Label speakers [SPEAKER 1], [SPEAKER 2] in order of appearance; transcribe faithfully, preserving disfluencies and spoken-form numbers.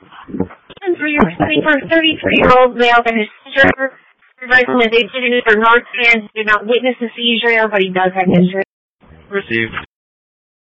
[SPEAKER 1] For your thirty-three-year-old male that has seizure, recommendation for Narcan did not witness a seizure, but he does have injury.
[SPEAKER 2] Received.